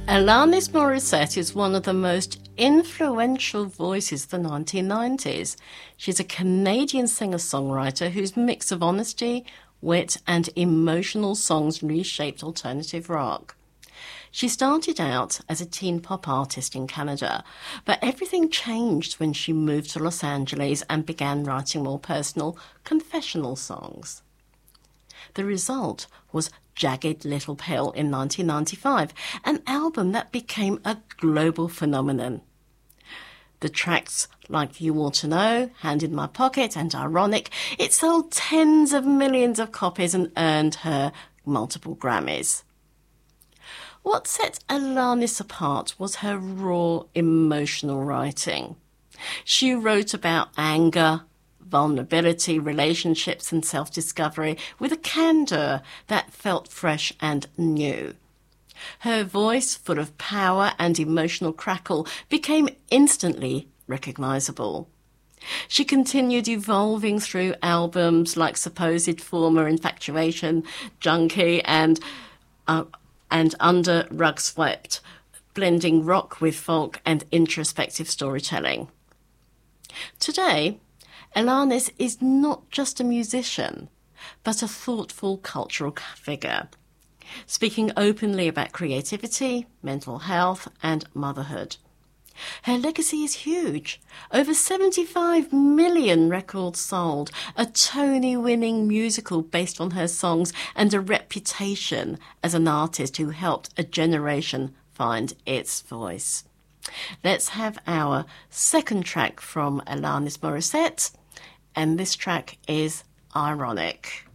Alanis Morissette is one of the most influential voices of the 1990s. She's a Canadian singer-songwriter whose mix of honesty, wit and emotional songs reshaped alternative rock. She started out as a teen pop artist in Canada, but everything changed when she moved to Los Angeles and began writing more personal, confessional songs. The result was Jagged Little Pill in 1995, an album that became a global phenomenon. The tracks like You Ought to Know, Hand in My Pocket and Ironic, it sold tens of millions of copies and earned her multiple Grammys. What set Alanis apart was her raw, emotional writing. She wrote about anger, vulnerability, relationships and self-discovery with a candour that felt fresh and new. Her voice, full of power and emotional crackle, became instantly recognisable. She continued evolving through albums like Supposed Former Infatuation, Junkie and Under Rug Swept, blending rock with folk and introspective storytelling. Today, Alanis is not just a musician, but a thoughtful cultural figure, speaking openly about creativity, mental health, and motherhood. Her legacy is huge. Over 75 million records sold, a Tony-winning musical based on her songs, and a reputation as an artist who helped a generation find its voice. Let's have our second track from Alanis Morissette, and this track is Ironic.